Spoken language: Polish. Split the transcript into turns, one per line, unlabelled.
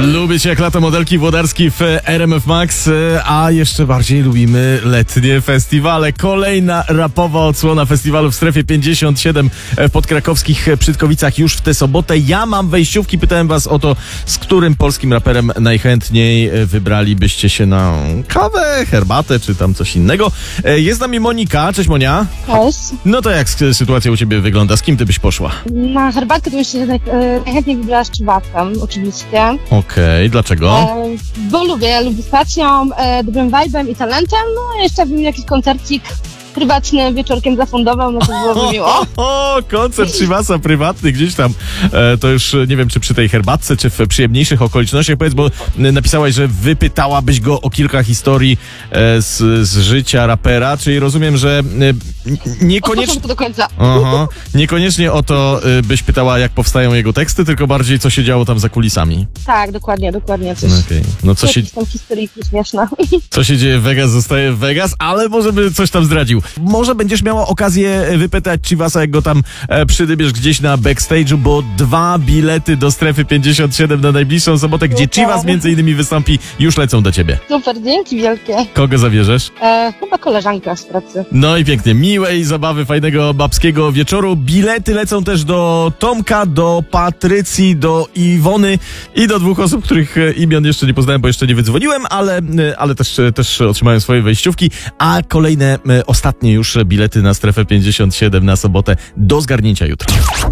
Lubię cię jak lata modelki Włodarski w RMF Max, a jeszcze bardziej lubimy letnie festiwale. Kolejna rapowa odsłona festiwalu w strefie 57 w podkrakowskich Przytkowicach już w tę sobotę. Ja mam wejściówki, pytałem was o to, z którym polskim raperem najchętniej wybralibyście się na kawę, herbatę czy tam coś innego. Jest z nami Monika. Cześć Monia.
Cześć.
No to jak sytuacja u ciebie wygląda? Z kim ty byś poszła?
Na herbatkę to myślę, że najchętniej wybrała z Czubasem, oczywiście.
Okej, dlaczego?
Bo lubię stacją, dobrym vibe'em i talentem, no a jeszcze bym jakiś koncercik prywatny wieczorkiem zafundował, no to byłoby miło.
Koncert Chivasa prywatny gdzieś tam. To już nie wiem, czy przy tej herbatce, czy w przyjemniejszych okolicznościach. Powiedz, bo napisałaś, że wypytałabyś go o kilka historii z życia rapera, czyli rozumiem, że niekoniecznie...
Od początku do końca.
Niekoniecznie o to byś pytała, jak powstają jego teksty, tylko bardziej, co się działo tam za kulisami.
Tak, dokładnie. Coś.
Okay. No co się...
Jakieś tam historyjki śmieszne.
Co się dzieje w Vegas, zostaje w Vegas, ale może by coś tam zdradził. Może będziesz miała okazję wypytać Chivasa, jak go tam przydybiesz gdzieś na backstage'u, bo 2 bilety do strefy 57 na najbliższą sobotę, gdzie Chivas między innymi wystąpi, już lecą do ciebie.
Super, dzięki wielkie.
Kogo zabierzesz?
Chyba koleżanka z pracy.
No i pięknie. Miłej zabawy, fajnego babskiego wieczoru. Bilety lecą też do Tomka, do Patrycji, do Iwony i do 2 osób, których imion jeszcze nie poznałem, bo jeszcze nie wydzwoniłem, ale też otrzymałem swoje wejściówki, a kolejne, ostatnie już bilety na strefę 57 na sobotę do zgarnięcia jutro.